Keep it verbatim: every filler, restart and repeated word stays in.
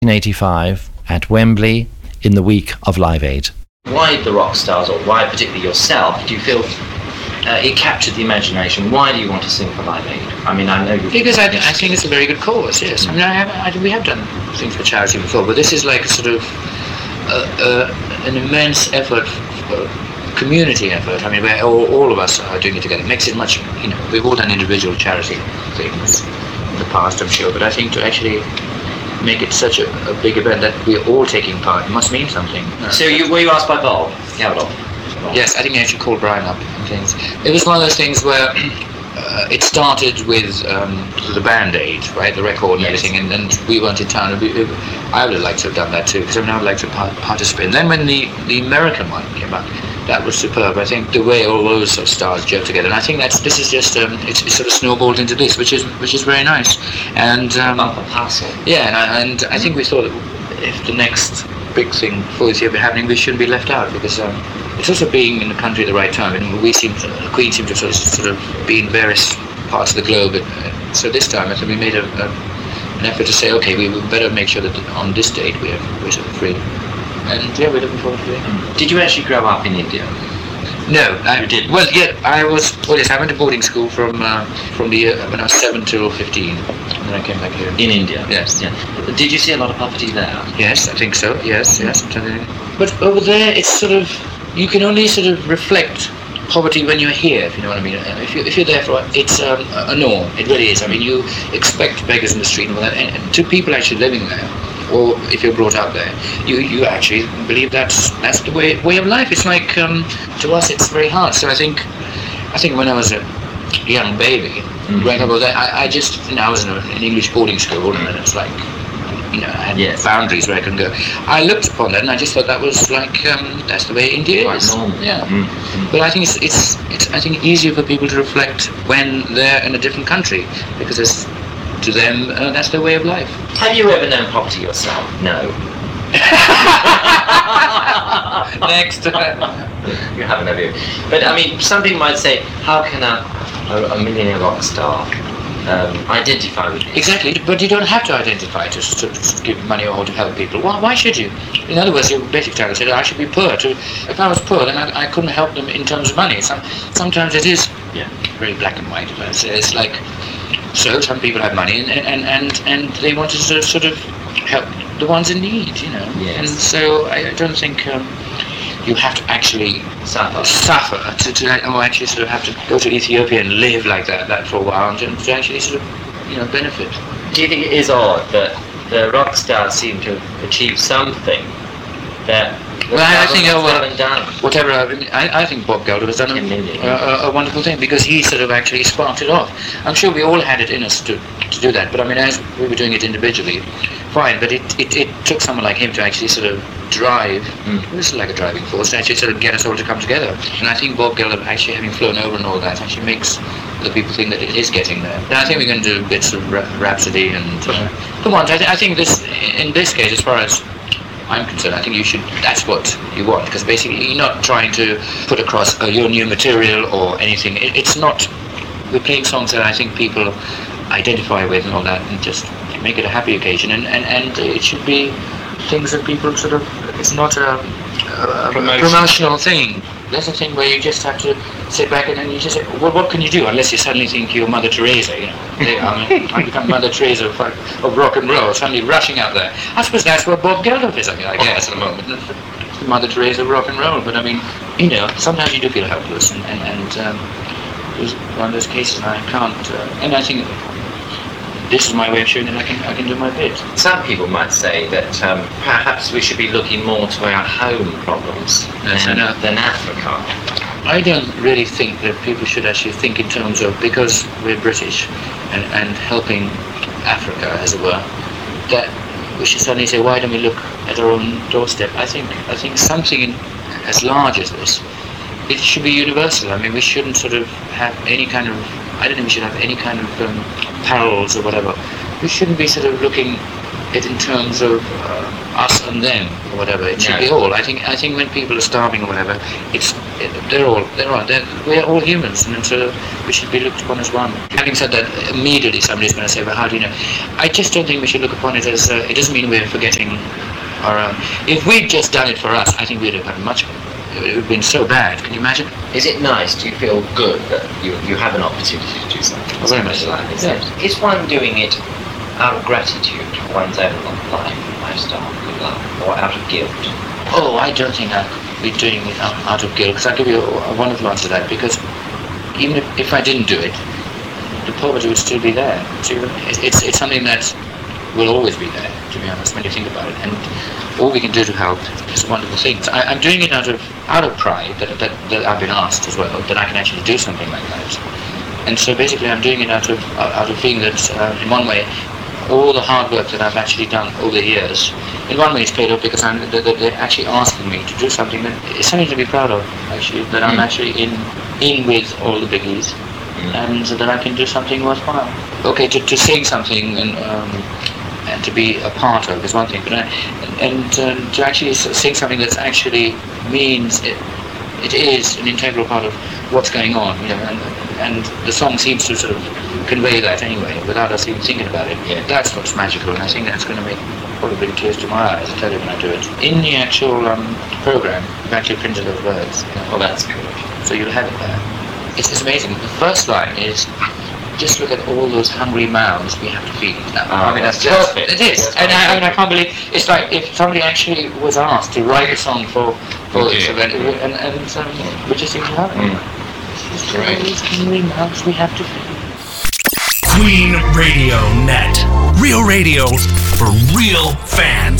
eighty-five at Wembley in the week of Live Aid. Why the rock stars, or why particularly yourself, do you feel uh, it captured the imagination? Why do you want to sing for Live Aid? I mean, I know you... Because I, I think it's a very good cause, yes. I mean, I have, I, we have done things for charity before, but this is like a sort of uh, uh, an immense effort, uh, community effort. I mean, where all, all of us are doing it together. It makes it much, you know, we've all done individual charity things in the past, I'm sure, but I think to actually make it such a, a big event that we're all taking part must mean something. So you, were you asked by Bob Geldof? Yes, I think I actually called Brian up and things. It was one of those things where uh, it started with um, the Band Aid, right, the record and Yes. everything, and, and we weren't in town. It, it, I would have liked to have done that too, because I mean, I would like to par- participate. And then when the, the American one came out, that was superb. I think the way all those sort of stars gel together, and I think that's this is just um, it's, it's sort of snowballed into this, which is which is very nice. And um, Bumper parcel. yeah, and I, and I think we thought that if the next big thing for this year be happening, we shouldn't be left out, because um, it's also being in the country at the right time. And we seem to, the Queen seemed to sort of, sort of be in various parts of the globe. And so this time, I think we made a, a, an effort to say, okay, we would better make sure that on this date we have, we're sort of free. And yeah, we're looking forward to it. Did you actually grow up in India? No, I You didn't? Well, yeah, I was. Well, yes, I went to boarding school from uh, from the uh, when I was seven till fifteen, and then I came back here. In India? Yes. Yeah. Did you see a lot of poverty there? Yes, I think so. Yes, yes. But over there, it's sort of you can only sort of reflect poverty when you're here, if you know what I mean. If you if you're there for it's um, a norm. It really is. I mean, you expect beggars in the street and all that, and, and to people actually living there, or if you're brought up there, you you actually believe that's that's the way way of life. It's like um, to us, it's very hard. So I think I think when I was a young baby, Mm-hmm. growing up over there, I, I just you know I was in a, an English boarding school, and it's like. You know, I had Yes. boundaries where I can go. I looked upon that and I just thought that was like um, that's the way India Quite is. normal. Yeah. Mm. But I think it's, it's it's I think easier for people to reflect when they're in a different country, because it's to them uh, that's their way of life. Have you ever known poverty yourself? No. Next. You haven't, have you? But I mean, some people might say, how can a, a, a millionaire rock star um, identify with this? Exactly, but you don't have to identify to, to, to give money or to help people. Why, why should you? In other words, your basic target said, I should be poor. To, if I was poor, then I, I couldn't help them in terms of money. Some, sometimes it is Yeah. very black and white. But it's, it's like, so some people have money and, and, and, and they want to sort of, sort of help the ones in need, you know. Yes. And so I, I don't think um, you have to actually Suffer. suffer to, to or actually sort of have to go to Ethiopia and live like that, that for a while and to, to actually sort of, you know, benefit. Do you think it is odd that the rock stars seem to achieve something that the Well, I, I think others oh, well, haven't done? whatever. I, mean, I, I think Bob Geldof has done a, A million. a, a wonderful thing, because he sort of actually sparked it off. I'm sure we all had it in us to, to do that, but I mean, as we were doing it individually, fine. But it, it, it took someone like him to actually sort of drive. Mm. This is like a driving force to actually sort of get us all to come together. And I think Bob Geldof actually having flown over and all that actually makes the people think that it is getting there. And I think we're going to do bits of Rha- Rhapsody and uh, come on. I, th- I think this in this case, as far as I'm concerned, I think you should. That's what you want, because basically you're not trying to put across uh, your new material or anything. It, it's not. We're playing songs that I think people identify with and all that, and just make it a happy occasion. And, and, and it should be things that people sort of. It's not a, a, a Promotion. promotional thing. That's a thing where you just have to sit back and then you just say, well, what can you do? Unless you suddenly think you're Mother Teresa, you know. I mean, I become Mother Teresa of, of rock and roll, suddenly rushing out there. I suppose that's what Bob Geldof is, I mean, I guess, at the moment. Mother Teresa of rock and roll. But I mean, you know, sometimes you do feel helpless, and, and, and um, it was one of those cases, and I can't, uh, and I think this is my way of showing that I can, I can do my bit. Some people might say that um, perhaps we should be looking more to our home problems Yes, than, I know. than Africa. I don't really think that people should actually think in terms of, because we're British and, and helping Africa, as it were, that we should suddenly say, why don't we look at our own doorstep? I think I think something as large as this, it should be universal. I mean, we shouldn't sort of have any kind of, I don't think we should have any kind of um, parallels or whatever. We shouldn't be sort of looking it in terms of uh, us and them or whatever. It should No. be all. I think I think when people are starving or whatever, it's it, they're all they're all they're, we're all humans, and so we should be looked upon as one. Having said that, immediately somebody's going to say, "Well, how do you know?" I just don't think we should look upon it as. Uh, it doesn't mean we're forgetting our own. If we'd just done it for us, I think we'd have had much. It would have been so bad. Can you imagine? Is it nice? Do you feel good that you, you have an opportunity to do something? Oh, very much so. like this? Yeah. Is one doing it out of gratitude for one's own life, lifestyle, good life, or out of guilt? Oh, I don't think I'd be doing it out, out of guilt, because I'll give you a, a wonderful answer to that, because even if, if I didn't do it, the poverty would still be there. So it's, it's, it's something that will always be there, to be honest, when you think about it. And all we can do to help is wonderful things. I, I'm doing it out of out of pride that, that, that I've been asked as well, that I can actually do something like that. And so basically I'm doing it out of out of feeling that, uh, in one way, all the hard work that I've actually done over the years, in one way it's paid off because I'm, they're, they're actually asking me to do something that is something to be proud of, actually, that I'm Mm. actually in in with all the biggies, Mm. and so that I can do something worthwhile. Okay, to, to sing something and um, and to be a part of is one thing, but I, and um, to actually s- sing something that actually means it, it is an integral part of what's going on, you know, and, and the song seems to sort of convey that anyway, without us even thinking about it. Yeah. That's what's magical, and I think that's going to make probably bring tears to my eyes, I tell you when I do it. In the actual um, program, I've actually printed those words, you know, Well, that's good. so you'll have it there. It's, it's amazing. The first line is, just look at all those hungry mouths we have to feed. Now, Oh, I mean, that's that's perfect. perfect. It is. That's And I, I mean, I perfect. can't believe, it's like if somebody actually was asked to write a song for, for this Yeah. event, and, and um, we just seem to have it. Mm. Just Great. all these hungry mouths we have to feed. Queen Radio Net. Real radio for real fans.